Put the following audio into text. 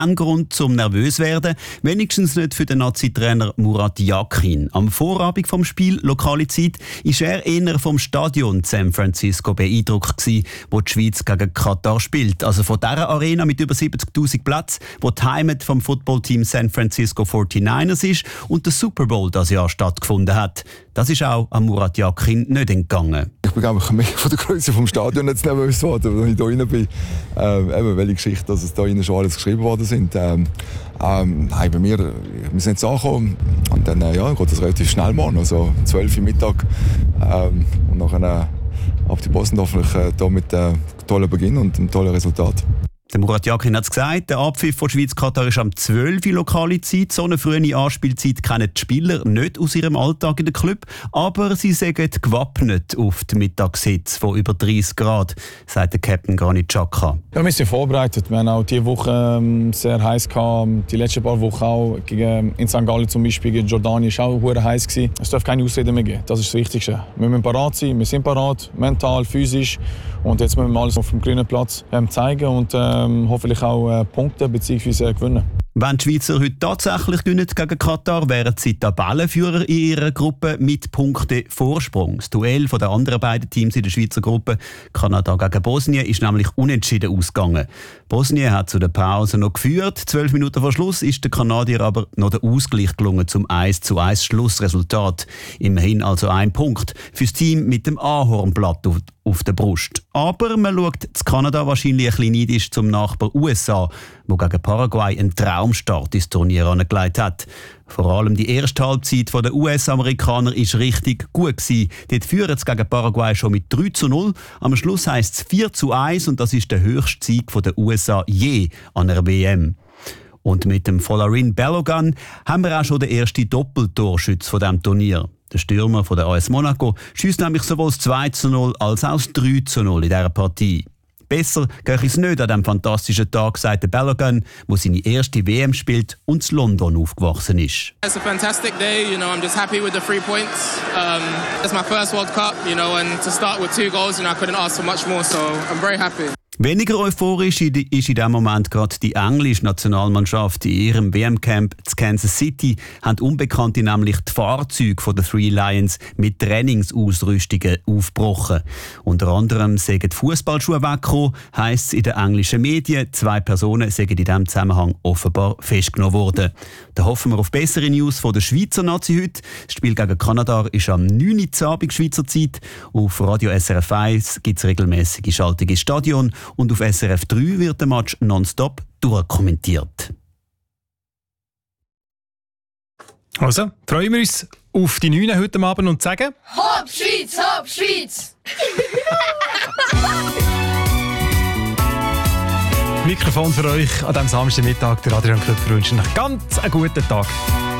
kein Grund zum nervös werden, wenigstens nicht für den Nazi-Trainer Murat Yakin. Am Vorabend vom Spiel, lokale Zeit, ist er eher vom Stadion San Francisco beeindruckt gewesen, wo die Schweiz gegen Katar spielt. Also von dieser Arena mit über 70'000 Plätzen, wo die Heimat vom Footballteam San Francisco 49ers ist und der Super Bowl das Jahr stattgefunden hat. Das ist auch an Murat Yakin nicht entgangen. Ich bin einfach mehr von der Größe vom Stadion jetzt nervös geworden, als ich hier rein bin. Eben, welche Geschichte, dass es da innen schon alles geschrieben worden sind. Nein, bei mir, wir sind jetzt angekommen und dann geht das relativ schnell mal, also 12 Uhr Mittag. Und nachher ab die Posten hoffentlich da mit einem tollen Beginn und einem tollen Resultat. Der Murat Yakin hat es gesagt, der Abpfiff von Schweiz-Katar ist am 12 Uhr lokale Zeit. So eine frühe Anspielzeit kennen die Spieler nicht aus ihrem Alltag in der Club, aber sie sind gewappnet auf die Mittagshitze von über 30 Grad, sagt der Captain Granit Xhaka. Ja, wir sind vorbereitet. Wir haben auch diese Woche sehr heiß gehabt. Die letzten paar Wochen auch in St. Gallen zum Beispiel, gegen Jordanien war auch sehr heiß gewesen. Es darf keine Ausreden mehr geben. Das ist das Wichtigste. Wir müssen parat sein. Wir sind parat, mental, physisch. Und jetzt müssen wir alles auf dem grünen Platz zeigen und hoffentlich auch Punkte bzw. gewinnen. Wenn die Schweizer heute tatsächlich gewinnen gegen Katar, wären sie Tabellenführer in ihrer Gruppe mit Punkten Vorsprung. Das Duell der anderen beiden Teams in der Schweizer Gruppe, Kanada gegen Bosnien, ist nämlich unentschieden ausgegangen. Bosnien hat zu der Pause noch geführt. 12 Minuten vor Schluss ist der Kanadier aber noch der Ausgleich gelungen zum 1:1 Schlussresultat. Immerhin also ein Punkt fürs Team mit dem Ahornblatt auf der Brust. Aber man schaut zu Kanada wahrscheinlich ein bisschen neidisch zum Nachbar USA, wo gegen Paraguay einen Traumstart ins Turnier angelegt hat. Vor allem die erste Halbzeit der US-Amerikaner war richtig gut gewesen. Dort führen sie gegen Paraguay schon mit 3:0. Am Schluss heisst es 4:1 und das ist der höchste Sieg der USA je an einer WM. Und mit dem Folarin Balogun haben wir auch schon den ersten Doppeltorschütz von diesem Turnier. Der Stürmer von der AS Monaco schiesst nämlich sowohl das 2:0 als auch das 3:0 in dieser Partie. Besser gehe ich es nicht an diesem fantastischen Tag, sagt der Balogun, der seine erste WM spielt und in London aufgewachsen ist. It's a fantastic day, I'm just happy with the 3 points. It's my first World Cup, and to start with 2 goals, I couldn't ask for much more, so I'm very happy. Weniger euphorisch ist in diesem Moment gerade die englische Nationalmannschaft. In ihrem WM-Camp in Kansas City haben Unbekannte nämlich die Fahrzeuge der Three Lions mit Trainingsausrüstungen aufgebrochen. Unter anderem sind die Fußballschuhe weggekommen, heisst es in den englischen Medien. 2 Personen sind in diesem Zusammenhang offenbar festgenommen worden. Da hoffen wir auf bessere News von der Schweizer Nazi heute. Das Spiel gegen Kanada ist am 9. Abend Schweizer Zeit. Auf Radio SRF 1 gibt es regelmäßige Schaltungen ins Stadion. Und auf SRF 3 wird der Match nonstop durchkommentiert. Also, freuen wir uns auf die 9 heute Abend und sagen: Hopp Schweiz, hopp Schweiz! Mikrofon für euch an diesem Samstagmittag. Der Adrian Klöpfer wünscht euch ganz einen guten Tag.